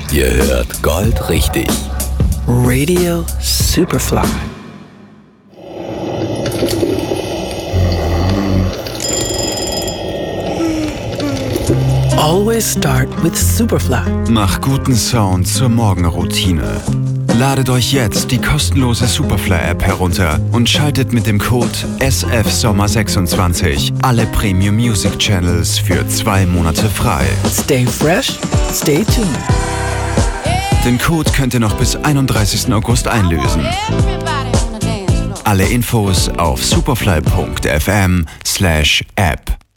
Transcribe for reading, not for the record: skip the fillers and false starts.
Ihr hört Gold richtig. Radio Superfly. Always start with Superfly. Mach guten Sound zur Morgenroutine. Ladet euch jetzt die kostenlose Superfly-App herunter und schaltet mit dem Code SFSommer26 alle Premium Music Channels für 2 Monate frei. Stay fresh, stay tuned. Den Code könnt ihr noch bis 31. August einlösen. Alle Infos auf superfly.fm/app.